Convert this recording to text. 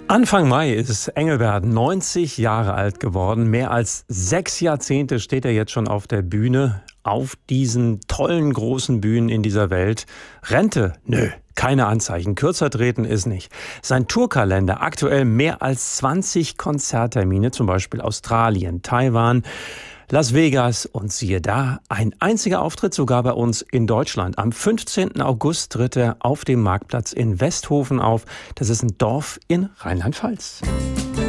Anfang Mai ist Engelbert 90 Jahre alt geworden. Mehr als 6 Jahrzehnte steht er jetzt schon auf der Bühne, auf diesen tollen großen Bühnen in dieser Welt. Rente? Nö, keine Anzeichen. Kürzer treten ist nicht. Sein Tourkalender, aktuell mehr als 20 Konzerttermine, zum Beispiel Australien, Taiwan, Las Vegas und siehe da, ein einziger Auftritt sogar bei uns in Deutschland. Am 15. August tritt er auf dem Marktplatz in Westhofen auf. Das ist ein Dorf in Rheinland-Pfalz.